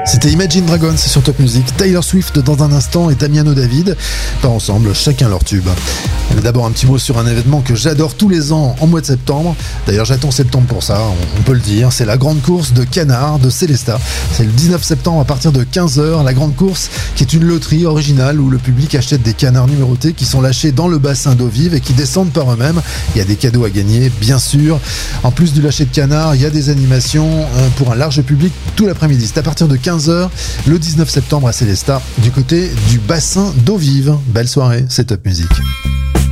C'était Imagine Dragons sur Top Music, Taylor Swift dans un instant et Damiano David, pas ensemble, chacun leur tube. Mais d'abord un petit mot sur un événement que j'adore tous les ans en mois de septembre. D'ailleurs j'attends septembre pour ça, on peut le dire. C'est la grande course de canards de Célestat. C'est le 19 septembre à partir de 15h. La grande course qui est une loterie originale où le public achète des canards numérotés qui sont lâchés dans le bassin d'eau vive et qui descendent par eux-mêmes. Il y a des cadeaux à gagner, bien sûr. En plus du lâcher de canards, il y a des animations pour un large public tout l'après-midi. C'est à partir de 15h le 19 septembre à Célestat, du côté du bassin d'eau vive. Belle soirée, c'est Top Music.